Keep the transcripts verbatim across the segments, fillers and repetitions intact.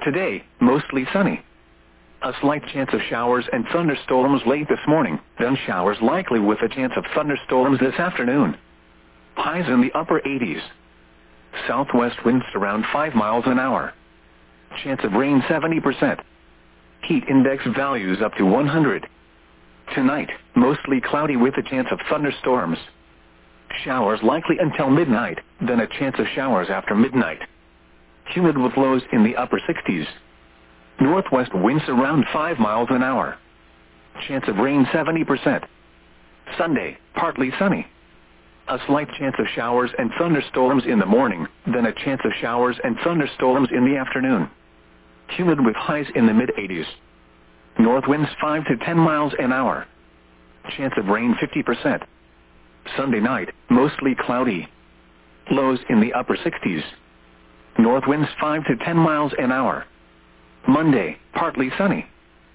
today, mostly sunny. A slight chance of showers and thunderstorms late this morning, then showers likely with a chance of thunderstorms this afternoon. Highs in the upper eighties. Southwest winds around five miles an hour. Chance of rain seventy percent. Heat index values up to one hundred. Tonight, mostly cloudy with a chance of thunderstorms. Showers likely until midnight, then a chance of showers after midnight. Humid with lows in the upper sixties. Northwest winds around five miles an hour. Chance of rain seventy percent. Sunday, partly sunny. A slight chance of showers and thunderstorms in the morning, then a chance of showers and thunderstorms in the afternoon. Humid with highs in the mid-eighties. North winds five to ten miles an hour. Chance of rain fifty percent. Sunday night, mostly cloudy. Lows in the upper sixties. North winds five to ten miles an hour. Monday, partly sunny.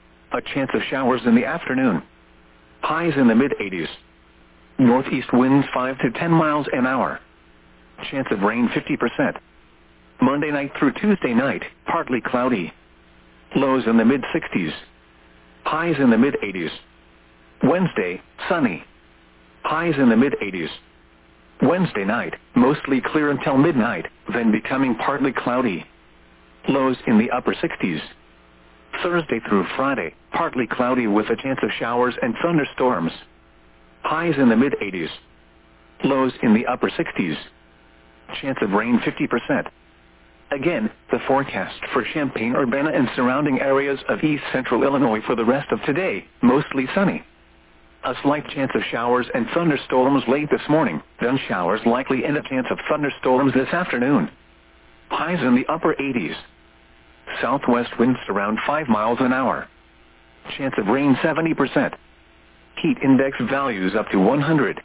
A chance of showers in the afternoon. Highs in the mid-eighties. Northeast winds five to ten miles an hour. Chance of rain fifty percent. Monday night through Tuesday night, partly cloudy. Lows in the mid-sixties. Highs in the mid-eighties. Wednesday, sunny. Highs in the mid-eighties. Wednesday night, mostly clear until midnight, then becoming partly cloudy. Lows in the upper sixties. Thursday through Friday, partly cloudy with a chance of showers and thunderstorms. Highs in the mid-eighties. Lows in the upper sixties. Chance of rain fifty percent. Again, the forecast for Champaign-Urbana and surrounding areas of east central Illinois for the rest of today, mostly sunny. A slight chance of showers and thunderstorms late this morning, then showers likely and a chance of thunderstorms this afternoon. Highs in the upper eighties. Southwest winds around five miles an hour. Chance of rain seventy percent. Heat index values up to one hundred.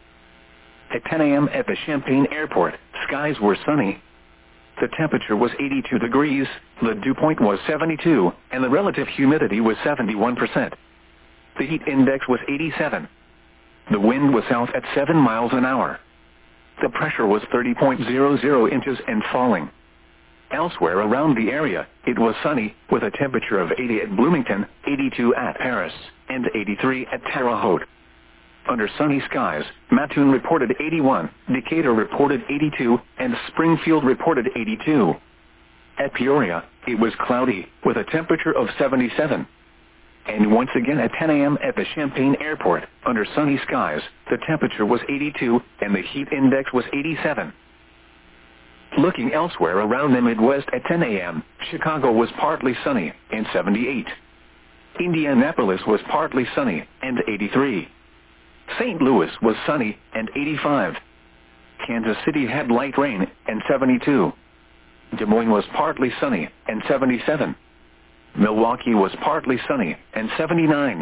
At ten a.m. at the Champaign Airport, skies were sunny. The temperature was eighty-two degrees, the dew point was seventy-two, and the relative humidity was seventy-one percent. The heat index was eighty-seven. The wind was south at seven miles an hour. The pressure was thirty point zero zero inches and falling. Elsewhere around the area, it was sunny, with a temperature of eighty at Bloomington, eighty-two at Paris, and eighty-three at Terre Haute. Under sunny skies, Mattoon reported eighty-one, Decatur reported eighty-two, and Springfield reported eighty-two. At Peoria, it was cloudy, with a temperature of seventy-seven. And once again at ten a.m. at the Champaign Airport, under sunny skies, the temperature was eighty-two, and the heat index was eighty-seven. Looking elsewhere around the Midwest at ten a.m., Chicago was partly sunny, and seventy-eight. Indianapolis was partly sunny, and eighty-three. Saint Louis was sunny, and eighty-five. Kansas City had light rain, and seventy-two. Des Moines was partly sunny, and seventy-seven. Milwaukee was partly sunny, and seventy-nine.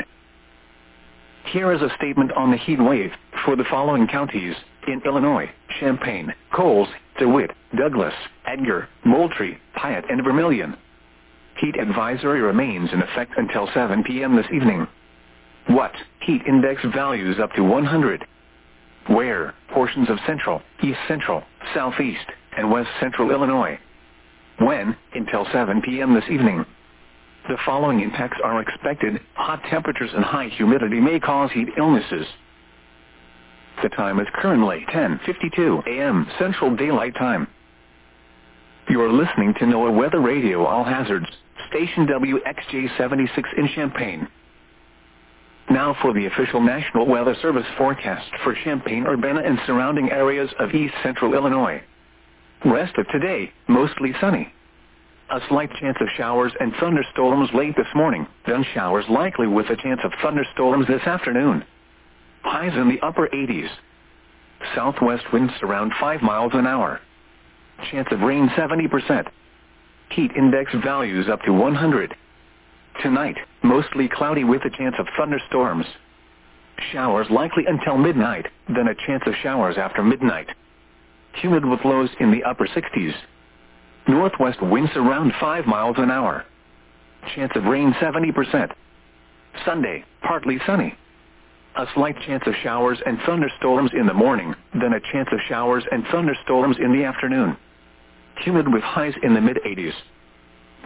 Here is a statement on the heat wave for the following counties in Illinois: Champaign, Coles, DeWitt, Douglas, Edgar, Moultrie, Piatt, and Vermilion. Heat advisory remains in effect until seven p.m. this evening. What? Heat index values up to one hundred. Where? Portions of central, east central, southeast, and west central Illinois. When? Until seven p.m. this evening. The following impacts are expected. Hot temperatures and high humidity may cause heat illnesses. The time is currently ten fifty-two a.m. Central Daylight Time. You are listening to NOAA Weather Radio All Hazards, station W X J seventy-six in Champaign. Now for the official National Weather Service forecast for Champaign-Urbana and surrounding areas of east central Illinois. Rest of today, mostly sunny. A slight chance of showers and thunderstorms late this morning, then showers likely with a chance of thunderstorms this afternoon. Highs in the upper eighties. Southwest winds around five miles an hour. Chance of rain seventy percent. Heat index values up to one hundred. Tonight, mostly cloudy with a chance of thunderstorms. Showers likely until midnight, then a chance of showers after midnight. Humid with lows in the upper sixties. Northwest winds around five miles an hour. Chance of rain seventy percent. Sunday, partly sunny. A slight chance of showers and thunderstorms in the morning, then a chance of showers and thunderstorms in the afternoon. Humid with highs in the mid-eighties.